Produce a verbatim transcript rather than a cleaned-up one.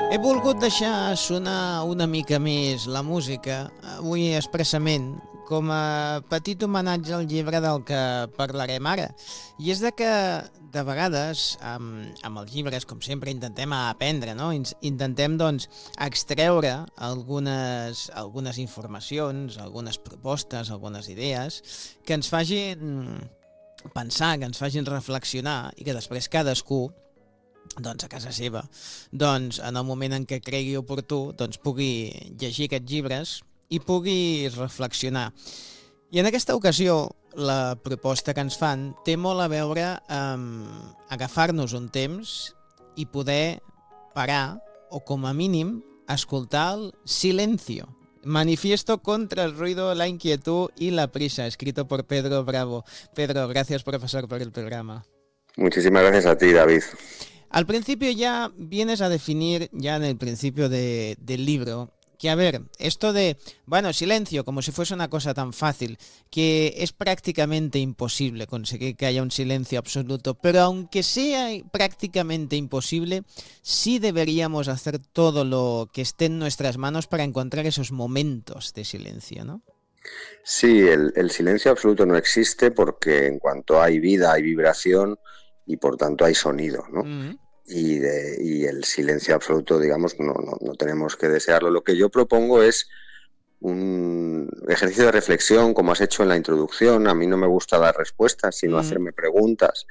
He volgut deixar sonar una mica més la música, avui expressament, com a petit homenatge al llibre del que parlarem ara. I és de que, de vegades, amb, amb els llibres, com sempre, intentem aprendre, no? Intentem, doncs, extreure algunes, algunes informacions, algunes propostes, algunes idees, que ens facin pensar, que ens facin reflexionar i que després cadascú, doncs a casa seva, doncs en el moment en què cregui oportú, doncs pugui llegir aquests llibres i pugui reflexionar. I en aquesta ocasió, la proposta que ens fan té molt a veure amb agafar-nos un temps i poder parar, o com a mínim, escoltar el silencio. Manifiesto contra el ruido, la inquietud y la prisa, escrito por Pedro Bravo. Pedro, gracias por pasar por el programa. Muchísimas gracias a ti, David. Al principio ya vienes a definir, ya en el principio de, del libro, que a ver, esto de, bueno, silencio, como si fuese una cosa tan fácil, que es prácticamente imposible conseguir que haya un silencio absoluto, pero aunque sea prácticamente imposible, sí deberíamos hacer todo lo que esté en nuestras manos para encontrar esos momentos de silencio, ¿no? Sí, el, el silencio absoluto no existe porque en cuanto hay vida hay vibración y por tanto hay sonido, ¿no? Mm. Y, de, y el silencio absoluto, digamos, no, no, no tenemos que desearlo. Lo que yo propongo es un ejercicio de reflexión, como has hecho en la introducción. A mí no me gusta dar respuestas, sino mm. hacerme preguntas.